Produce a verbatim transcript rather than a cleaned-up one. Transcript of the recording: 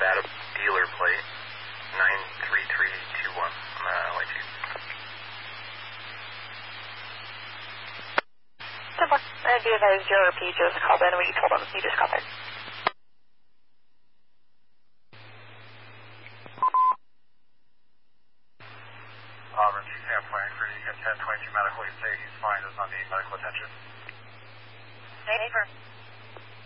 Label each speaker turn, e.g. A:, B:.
A: Nevada dealer plate, nine three three two one on the L I T.
B: Simple. I do know zero P just called in when you told him you just called in.
C: Auburn, Sam twenty-three, ten twenty-two medical, you say he's fine, does not need medical attention.
B: Neighbor.